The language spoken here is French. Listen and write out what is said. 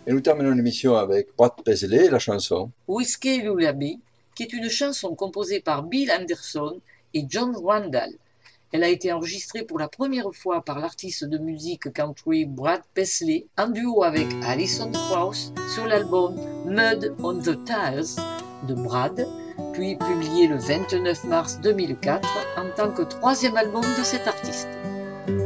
Et nous terminons l'émission avec Brad Paisley et la chanson. Whiskey Lullaby, qui est une chanson composée par Bill Anderson et John Randall. Elle a été enregistrée pour la première fois par l'artiste de musique country Brad Paisley en duo avec Alison Krauss sur l'album Mud on the Tires de Brad, puis publié le 29 mars 2004 en tant que troisième album de cet artiste.